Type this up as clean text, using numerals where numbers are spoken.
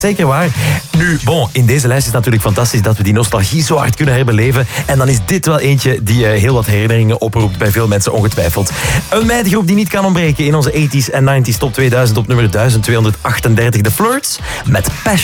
Zeker waar. Nu, in deze lijst is het natuurlijk fantastisch dat we die nostalgie zo hard kunnen herbeleven. En dan is dit wel eentje die heel wat herinneringen oproept bij veel mensen ongetwijfeld. Een meidengroep die niet kan ontbreken in onze 80s en 90s top 2000 op nummer 1238. The Flirts met Passion.